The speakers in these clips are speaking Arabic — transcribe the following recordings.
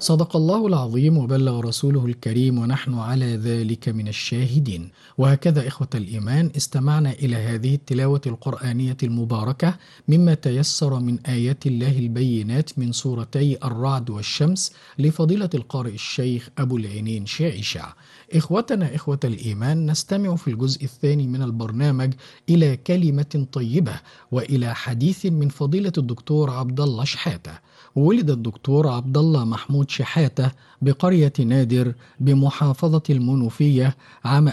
صدق الله العظيم وبلغ رسوله الكريم ونحن على ذلك من الشاهدين. وهكذا إخوة الإيمان استمعنا إلى هذه التلاوة القرآنية المباركة مما تيسر من آيات الله البينات من سورتي الرعد والشمس لفضيلة القارئ الشيخ أبو العينين شاعشع. إخوتنا إخوة الإيمان، نستمع في الجزء الثاني من البرنامج إلى كلمة طيبة وإلى حديث من فضيلة الدكتور عبد الله شحاتة. ولد الدكتور عبد الله محمود شحاتة بقرية نادر بمحافظة المنوفية عام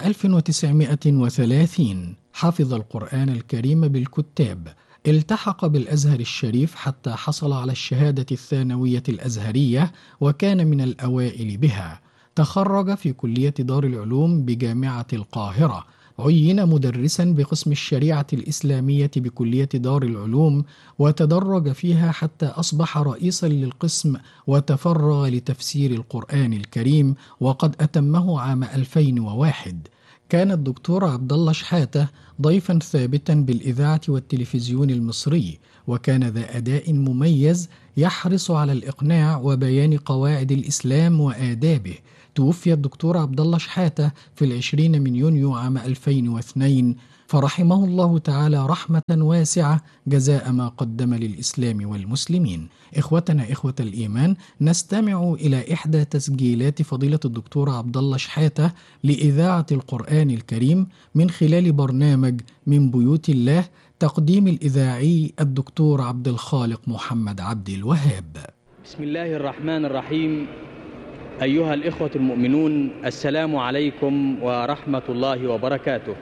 1930. حفظ القرآن الكريم بالكتاب، التحق بالأزهر الشريف حتى حصل على الشهادة الثانوية الأزهرية وكان من الأوائل بها. تخرج في كلية دار العلوم بجامعة القاهرة. عين مدرسا بقسم الشريعة الإسلامية بكلية دار العلوم، وتدرج فيها حتى أصبح رئيسا للقسم وتفرغ لتفسير القرآن الكريم، وقد أتمه عام 2001. كان الدكتور عبد الله شحاتة ضيفا ثابتا بالإذاعة والتلفزيون المصري، وكان ذا أداء مميز يحرص على الإقناع وبيان قواعد الإسلام وآدابه. توفي الدكتور عبد الله شحاتة في 20 من يونيو عام 2002، فرحمه الله تعالى رحمة واسعة جزاء ما قدم للإسلام والمسلمين. إخوتنا إخوة الإيمان، نستمع إلى إحدى تسجيلات فضيلة الدكتور عبد الله شحاتة لإذاعة القرآن الكريم من خلال برنامج من بيوت الله، تقديم الإذاعي الدكتور عبد الخالق محمد عبد الوهاب. بسم الله الرحمن الرحيم. أيها الإخوة المؤمنون، السلام عليكم ورحمة الله وبركاته.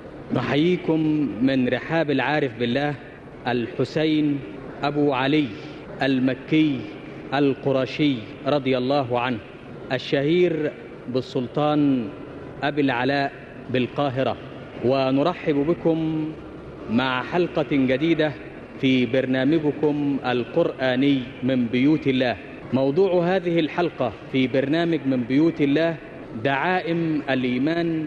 نحييكم من رحاب العارف بالله الحسين أبو علي المكي القرشي رضي الله عنه، الشهير بالسلطان أبي العلاء بالقاهرة. ونرحب بكم مع حلقة جديدة في برنامجكم القرآني من بيوت الله. موضوع هذه الحلقة في برنامج من بيوت الله دعائم الإيمان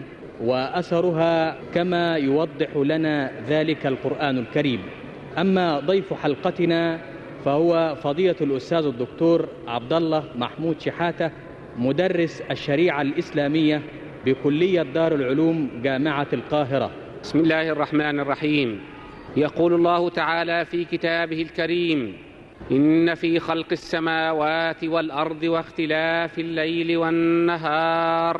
وأثرها كما يوضح لنا ذلك القرآن الكريم. أما ضيف حلقتنا فهو فضيلة الأستاذ الدكتور عبد الله محمود شحاتة، مدرس الشريعة الإسلامية بكلية دار العلوم جامعة القاهرة. بسم الله الرحمن الرحيم. يقول الله تعالى في كتابه الكريم: إن في خلق السماوات والأرض واختلاف الليل والنهار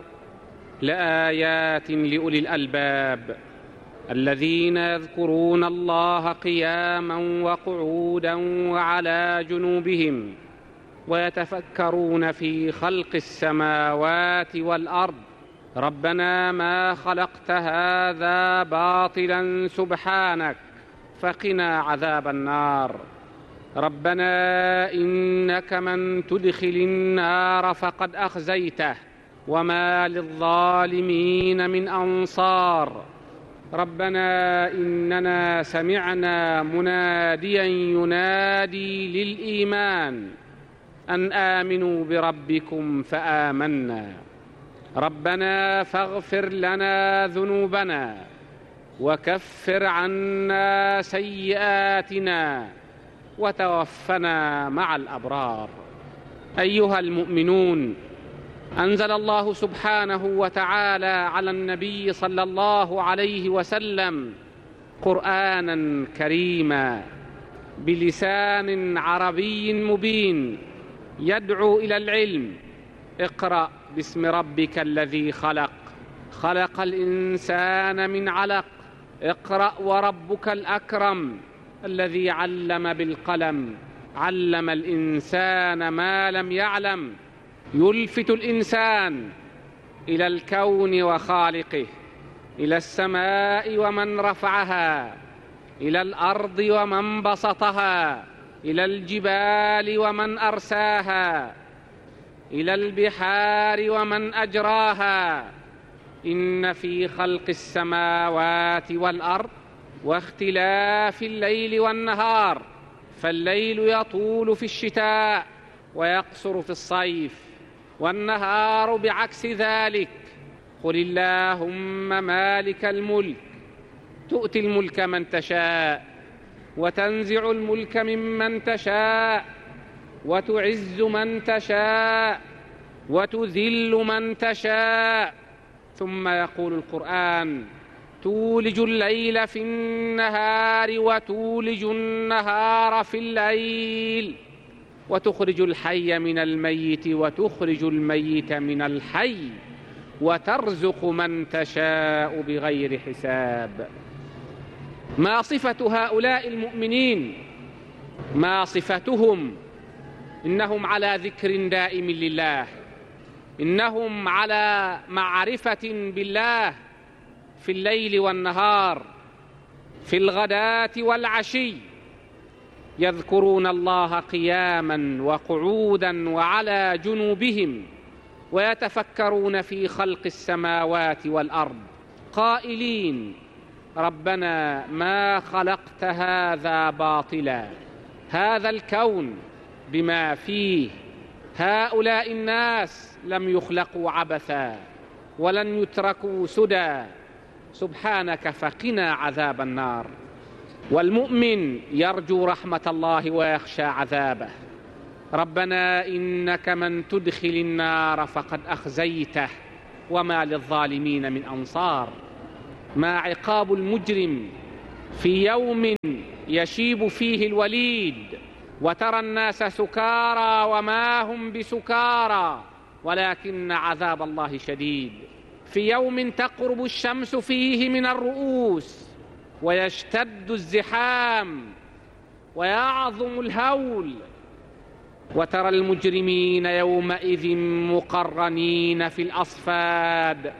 لآيات لأولي الألباب الذين يذكرون الله قياما وقعودا وعلى جنوبهم ويتفكرون في خلق السماوات والأرض ربنا ما خلقت هذا باطلا سبحانك فقنا عذاب النار. ربنا إنك من تدخل النار فقد أخزيته وما للظالمين من أنصار. ربنا إننا سمعنا مناديا ينادي للإيمان أن آمنوا بربكم فآمنا. ربنا فاغفر لنا ذنوبنا وكفر عنا سيئاتنا وتوفنا مع الأبرار. أيها المؤمنون، أنزل الله سبحانه وتعالى على النبي صلى الله عليه وسلم قرآنا كريما بلسان عربي مبين يدعو إلى العلم. اقرأ باسم ربك الذي خلق، خلق الإنسان من علق. اقرأ وربك الأكرم الذي علم بالقلم، علم الإنسان ما لم يعلم. يلفت الإنسان إلى الكون وخالقه، إلى السماء ومن رفعها، إلى الأرض ومن بسطها، إلى الجبال ومن أرساها، إلى البحار ومن أجراها. إن في خلق السماوات والأرض واختلاف الليل والنهار، فالليل يطول في الشتاء ويقصر في الصيف، والنهار بعكس ذلك. قل اللهم مالك الملك تؤتي الملك من تشاء وتنزع الملك ممن تشاء وتعز من تشاء وتذل من تشاء. ثم يقول القرآن: تولج الليل في النهار وتولج النهار في الليل وتخرج الحي من الميت وتخرج الميت من الحي وترزق من تشاء بغير حساب. ما صفة هؤلاء المؤمنين؟ ما صفتهم؟ إنهم على ذكر دائم لله، إنهم على معرفة بالله في الليل والنهار، في الغداة والعشي، يذكرون الله قياما وقعودا وعلى جنوبهم، ويتفكرون في خلق السماوات والأرض، قائلين: ربنا ما خلقت هذا باطلا، هذا الكون بما فيه، هؤلاء الناس لم يخلقوا عبثا ولن يتركوا سدى، سبحانك فقنا عذاب النار. والمؤمن يرجو رحمة الله ويخشى عذابه. ربنا إنك من تدخل النار فقد أخزيته وما للظالمين من أنصار. ما عقاب المجرم في يوم يشيب فيه الوليد وترى الناس سكارى وما هم بسكارى ولكن عذاب الله شديد. في يوم تقرب الشمس فيه من الرؤوس ويشتد الزحام ويعظم الهول، وترى المجرمين يومئذ مقرنين في الأصفاد،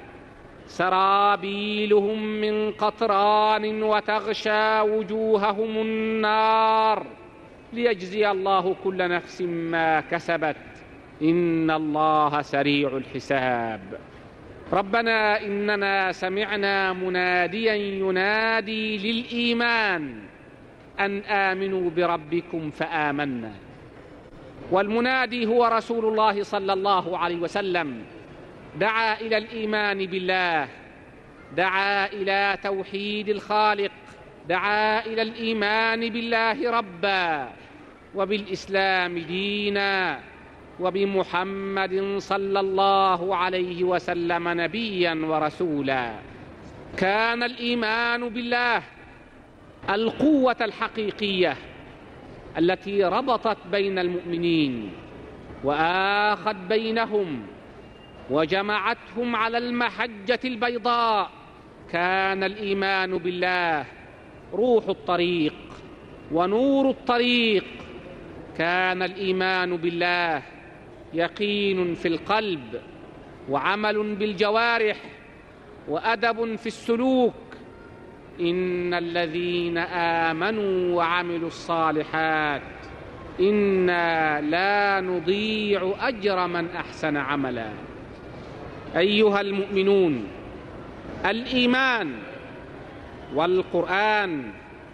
سرابيلهم من قطران وتغشى وجوههم النار، ليجزي الله كل نفس ما كسبت، إن الله سريع الحساب. ربنا إننا سمعنا مناديا ينادي للإيمان أن آمنوا بربكم فآمنا. والمنادي هو رسول الله صلى الله عليه وسلم، دعا إلى الإيمان بالله، دعا إلى توحيد الخالق، دعا إلى الإيمان بالله ربا وبالإسلام دينا وبمحمد صلى الله عليه وسلم نبيا ورسولا. كان الإيمان بالله القوة الحقيقية التي ربطت بين المؤمنين وآخت بينهم وجمعتهم على المحجة البيضاء. كان الإيمان بالله روح الطريق ونور الطريق. كان الإيمان بالله يقين في القلب وعمل بالجوارح وأدب في السلوك. إن الذين آمنوا وعملوا الصالحات إنا لا نضيع أجر من أحسن عملا. أيها المؤمنون، الإيمان والقرآن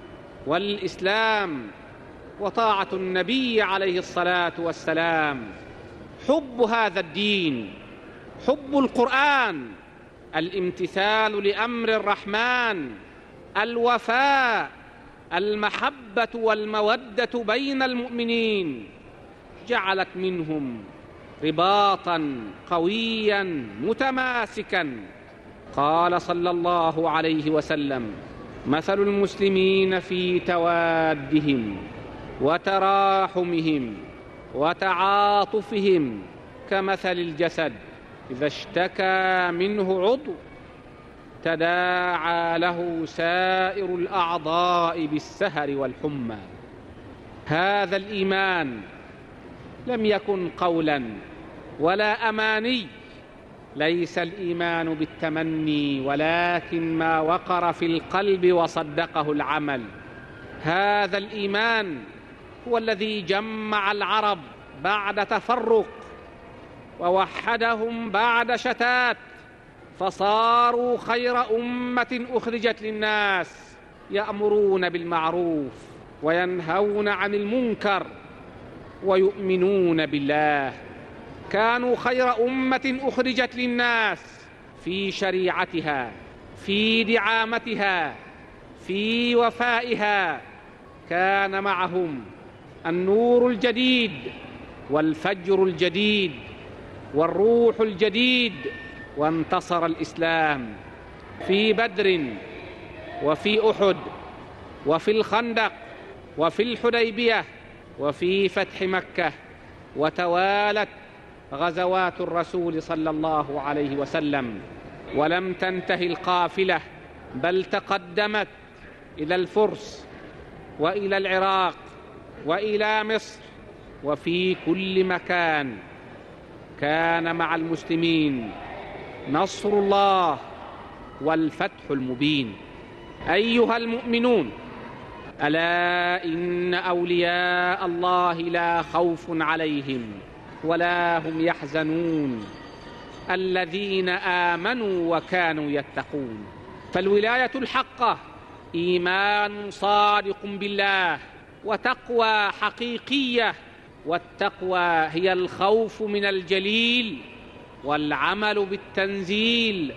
والإسلام وطاعة النبي عليه الصلاة والسلام، حب هذا الدين، حب القرآن، الامتثال لأمر الرحمن، الوفاء، المحبة والمودة بين المؤمنين، جعلت منهم رباطا قويا متماسكا. قال صلى الله عليه وسلم: مثل المسلمين في توادهم وتراحمهم وتعاطفهم كمثل الجسد إذا اشتكى منه عضو تداعى له سائر الأعضاء بالسهر والحمى. هذا الإيمان لم يكن قولا ولا أماني، ليس الإيمان بالتمني ولكن ما وقر في القلب وصدقه العمل. هذا الإيمان هو الذي جمع العرب بعد تفرق ووحدهم بعد شتات، فصاروا خير أمة أخرجت للناس، يأمرون بالمعروف وينهون عن المنكر ويؤمنون بالله. كانوا خير أمة أخرجت للناس في شريعتها، في دعامتها، في وفائها. كان معهم النور الجديد والفجر الجديد والروح الجديد، وانتصر الإسلام في بدر وفي أحد وفي الخندق وفي الحديبية وفي فتح مكة، وتوالت غزوات الرسول صلى الله عليه وسلم، ولم تنتهي القافلة بل تقدمت إلى الفرس وإلى العراق وإلى مصر، وفي كل مكان كان مع المسلمين نصر الله والفتح المبين. أيها المؤمنون، ألا إن أولياء الله لا خوف عليهم ولا هم يحزنون الذين آمنوا وكانوا يتقون. فالولاية الحقة إيمان صادق بالله وتقوى حقيقية، والتقوى هي الخوف من الجليل والعمل بالتنزيل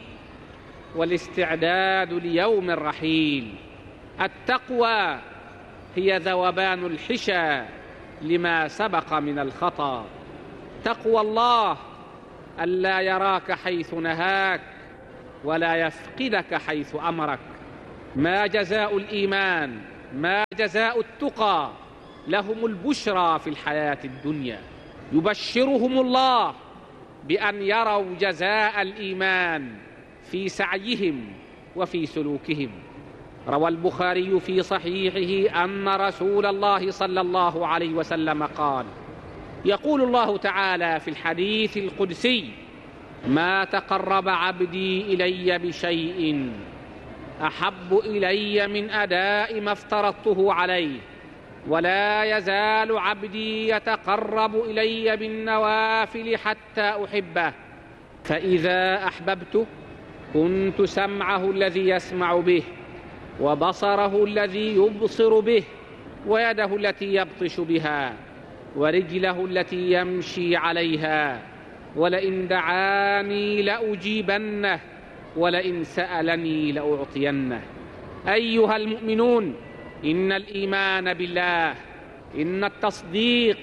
والاستعداد ليوم الرحيل. التقوى هي ذوبان الحشا لما سبق من الخطأ. تقوى الله ألا يراك حيث نهاك ولا يفقدك حيث أمرك. ما جزاء الإيمان، ما جزاء التقى، لهم البشرى في الحياة الدنيا. يبشرهم الله بأن يروا جزاء الإيمان في سعيهم وفي سلوكهم. روى البخاري في صحيحه أن رسول الله صلى الله عليه وسلم قال: يقول الله تعالى في الحديث القدسي: ما تقرب عبدي إلي بشيء أحب إلي من أداء ما افترضته عليه، ولا يزال عبدي يتقرب إلي بالنوافل حتى أحبه، فإذا أحببته كنت سمعه الذي يسمع به، وبصره الذي يبصر به، ويده التي يبطش بها، ورجله التي يمشي عليها، ولئن دعاني لأجيبنه، ولئن سألني لأعطينه. أيها المؤمنون، إن الإيمان بالله، إن التصديق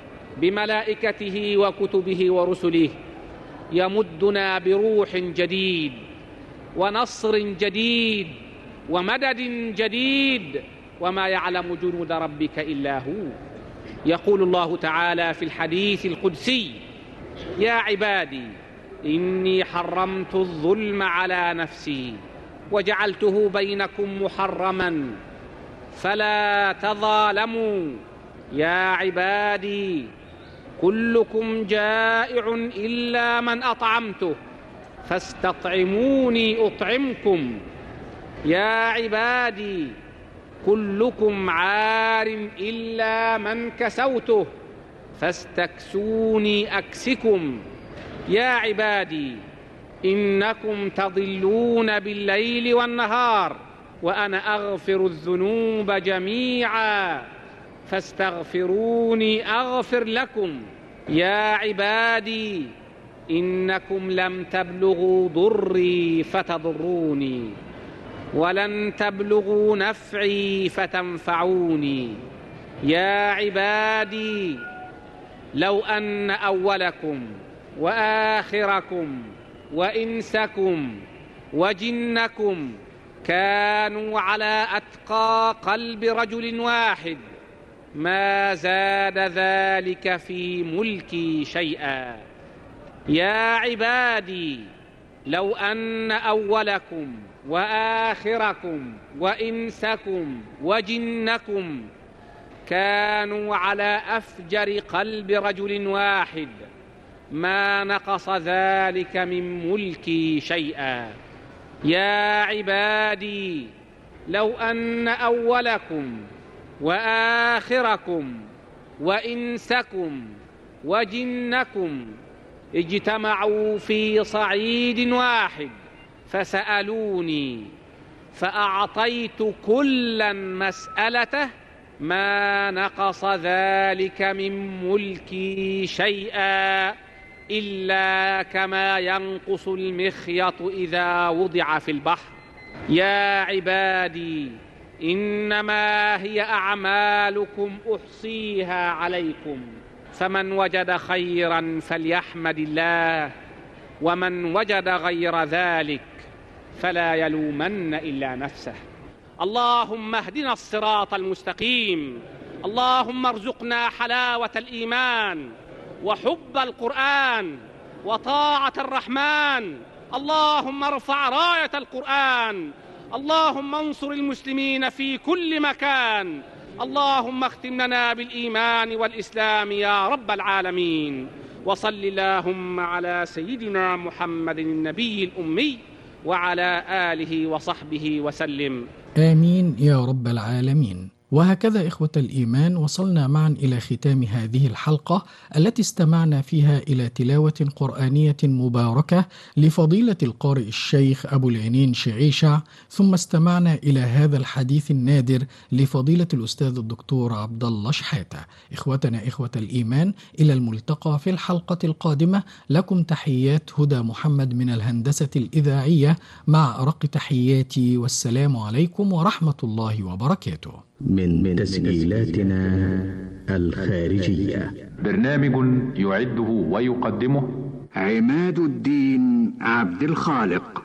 بملائكته وكتبه ورسله يمدنا بروح جديد ونصر جديد ومدد جديد، وما يعلم جنود ربك إلا هو. يقول الله تعالى في الحديث القدسي: يا عبادي إني حرمت الظلم على نفسي وجعلته بينكم محرما فلا تظالموا. يا عبادي كلكم جائع إلا من أطعمته فاستطعموني أطعمكم. يا عبادي كلكم عار إلا من كسوته فاستكسوني أكسكم. يا عبادي إنكم تضلون بالليل والنهار وأنا أغفر الذنوب جميعا فاستغفروني أغفر لكم. يا عبادي إنكم لم تبلغوا ضري فتضروني ولن تبلغوا نفعي فتنفعوني. يا عبادي لو أن أولكم وآخركم وإنسكم وجنكم كانوا على أتقى قلب رجل واحد ما زاد ذلك في ملكي شيئا. يا عبادي لو أن أولكم وآخركم وإنسكم وجنكم كانوا على أفجر قلب رجل واحد ما نقص ذلك من ملكي شيئا. يا عبادي لو أن أولكم وآخركم وإنسكم وجنكم اجتمعوا في صعيد واحد فسألوني فأعطيت كلا مسألته ما نقص ذلك من ملكي شيئا إلا كما ينقص المخيط إذا وضع في البحر. يا عبادي إنما هي أعمالكم أحصيها عليكم فمن وجد خيرا فليحمد الله، ومن وجد غير ذلك فلا يلومن إلا نفسه. اللهم اهدنا الصراط المستقيم، اللهم ارزقنا حلاوة الإيمان وحب القرآن وطاعة الرحمن. اللهم ارفع راية القرآن، اللهم انصر المسلمين في كل مكان. اللهم اختم لنا بالإيمان والإسلام يا رب العالمين. وصل اللهم على سيدنا محمد النبي الأمي وعلى آله وصحبه وسلم. آمين يا رب العالمين. وهكذا إخوة الإيمان وصلنا معا إلى ختام هذه الحلقة التي استمعنا فيها إلى تلاوة قرآنية مباركة لفضيلة القارئ الشيخ أبو العينين شعيشع، ثم استمعنا إلى هذا الحديث النادر لفضيلة الأستاذ الدكتور عبد الله شحاتة. إخوتنا إخوة الإيمان، إلى الملتقى في الحلقة القادمة. لكم تحيات هدى محمد من الهندسة الإذاعية، مع أرق تحياتي، والسلام عليكم ورحمة الله وبركاته. من تسجيلاتنا الخارجية، برنامج يعده ويقدمه عماد الدين عبد الخالق.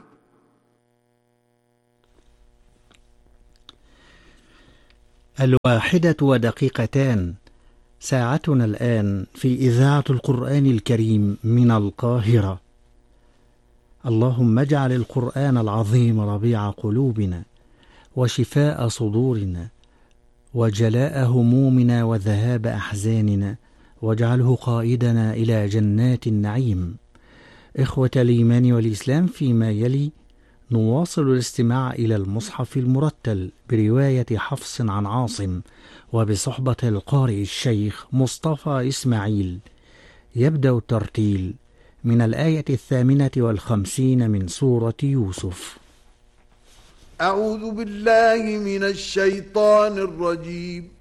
1:02 ساعتنا الآن في إذاعة القرآن الكريم من القاهرة. اللهم اجعل القرآن العظيم ربيع قلوبنا وشفاء صدورنا وجلاء همومنا وذهاب أحزاننا، واجعله قائدنا إلى جنات النعيم. إخوة الإيمان والإسلام، فيما يلي نواصل الاستماع إلى المصحف المرتل برواية حفص عن عاصم وبصحبة القارئ الشيخ مصطفى إسماعيل. يبدأ الترتيل من الآية 58 من سورة يوسف. أعوذ بالله من الشيطان الرجيم.